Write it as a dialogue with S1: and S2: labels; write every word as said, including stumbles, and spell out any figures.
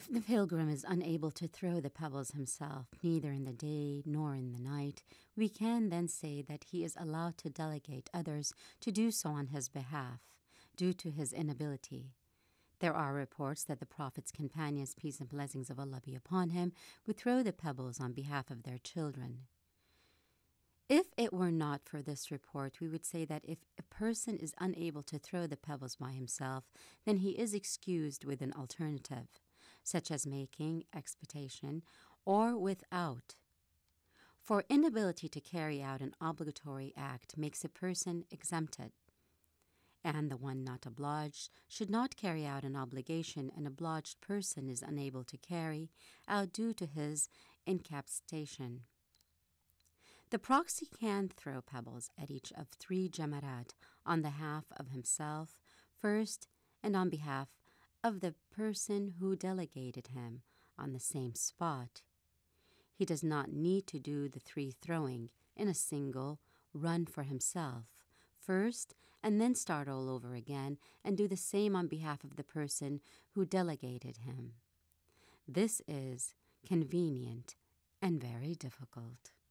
S1: If the pilgrim is unable to throw the pebbles himself, neither in the day nor in the night, we can then say that he is allowed to delegate others to do so on his behalf, due to his inability. There are reports that the Prophet's companions, peace and blessings of Allah be upon him, would throw the pebbles on behalf of their children. If it were not for this report, we would say that if a person is unable to throw the pebbles by himself, then he is excused with an alternative, such as making expiation or without. For inability to carry out an obligatory act makes a person exempted, and the one not obliged should not carry out an obligation an obliged person is unable to carry out due to his incapacitation. The proxy can throw pebbles at each of three jamarat on the behalf of himself first and on behalf of the person who delegated him on the same spot. He does not need to do the three throwing in a single run for himself first and then start all over again and do the same on behalf of the person who delegated him. This is convenient and very difficult.